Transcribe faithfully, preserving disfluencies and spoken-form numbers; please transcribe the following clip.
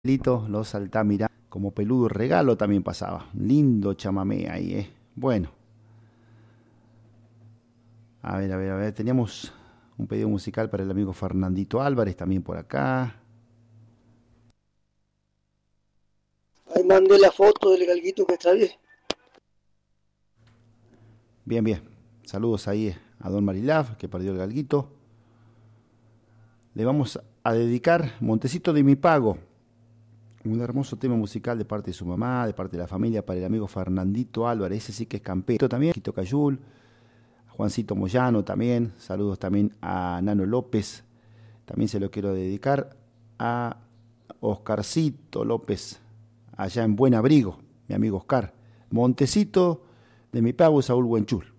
Lito, los Altamira, como peludo regalo también pasaba. Lindo chamamé ahí, ¿eh? Bueno, a ver, a ver, a ver. Teníamos un pedido musical para el amigo Fernandito Álvarez también por acá. Ahí mandé la foto del galguito que extravié. Bien, bien. Saludos ahí a Don Marilaf, que perdió el galguito. Le vamos a dedicar Montecito de mi pago. Un hermoso tema musical de parte de su mamá, de parte de la familia, para el amigo Fernandito Álvarez. Ese sí que es campero también. Quito Cayul. Juancito Moyano también, saludos también a Nano López, también se lo quiero dedicar a Oscarcito López, allá en Buen Abrigo, mi amigo Oscar, Montecito de mi pago Saúl Buenchul.